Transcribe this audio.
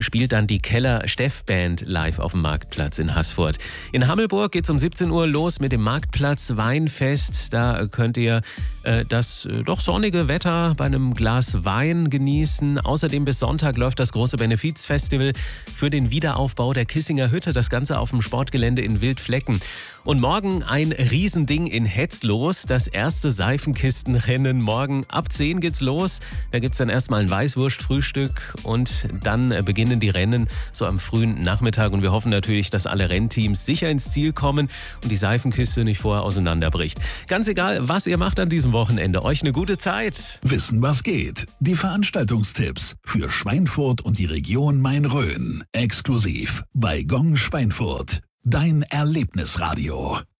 spielt dann die Keller Steff Band live auf dem Marktplatz in Haßfurt. In Hammelburg geht's um 17 Uhr los mit dem Marktplatz Weinfest. Da könnt ihr das doch sonnige Wetter bei einem Glas Wein genießen. Außerdem bis Sonntag läuft das große Benefizfestival für den Wiederaufbau der Kissinger Hütte. Das Ganze auf dem Sportgelände in Wildflecken. Und morgen ein Riesending in Hetzlos. Das erste Seifenkistenrennen. Morgen ab 10 geht's los. Da gibt's dann erstmal ein Weißwurstfrühstück und dann beginnen die Rennen so am frühen Nachmittag. Und wir hoffen natürlich, dass alle Rennteams sicher ins Ziel kommen und die Seifenkiste nicht vorher auseinanderbricht. Ganz egal, was ihr macht an diesem Wochenende. Euch eine gute Zeit. Wissen, was geht. Die Veranstaltungstipps für Schweinfurt und die Region Main-Rhön. Exklusiv bei Gong Schweinfurt. Dein Erlebnisradio.